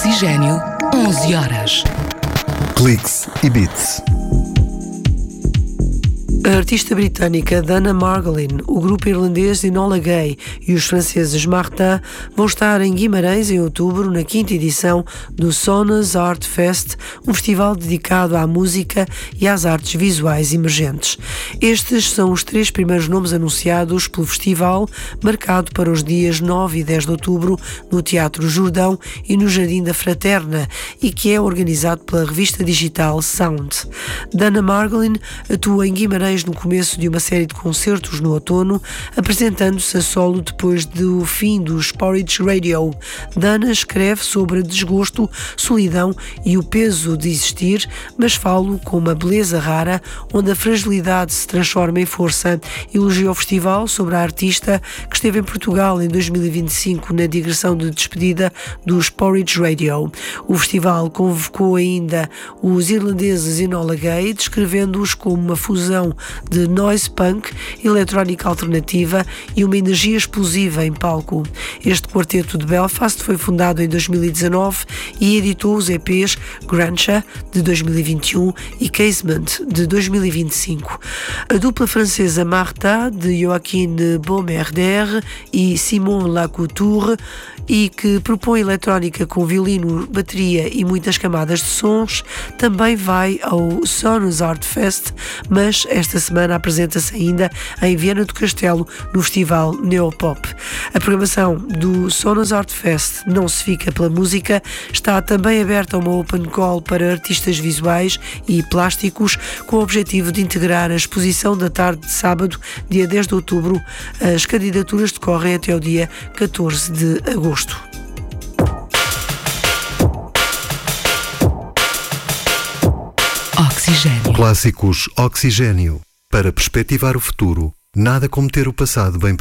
Oxigênio, 11 horas. Cliques e Beats. A artista britânica Dana Margolin, o grupo irlandês Enola Gay e os franceses Martin vão estar em Guimarães em outubro na 5ª edição do Sonas Art Fest, um festival dedicado à música e às artes visuais emergentes. Estes são os 3 primeiros nomes anunciados pelo festival, marcado para os dias 9 e 10 de outubro no Teatro Jordão e no Jardim da Fraterna, e que é organizado pela revista digital Sound. Dana Margolin atua em Guimarães no começo de uma série de concertos no outono, apresentando-se a solo depois do fim do Porridge Radio. Dana escreve sobre desgosto, solidão e o peso de existir, mas falo com uma beleza rara, onde a fragilidade se transforma em força. Elogia o festival sobre a artista que esteve em Portugal em 2025 na digressão de despedida dos Porridge Radio. O festival convocou ainda os irlandeses Enola Gay, descrevendo-os como uma fusão de noise punk, eletrónica alternativa e uma energia explosiva em palco. Este quarteto de Belfast foi fundado em 2019 e editou os EPs Grancha, de 2021, e Casement, de 2025. A dupla francesa Martha, de Joaquin Baumerder e Simon Lacouture, e que propõe eletrónica com violino, bateria e muitas camadas de sons, também vai ao Sonas Art Fest, mas esta semana apresenta-se ainda em Viana do Castelo, no festival Neopop. A programação do Sonas Art Fest não se fica pela música, está também aberta a uma open call para artistas visuais e plásticos, com o objetivo de integrar a exposição da tarde de sábado, dia 10 de outubro. As candidaturas decorrem até o dia 14 de agosto. Oxigênio. Clássicos Oxigênio. Para perspectivar o futuro, nada como ter o passado bem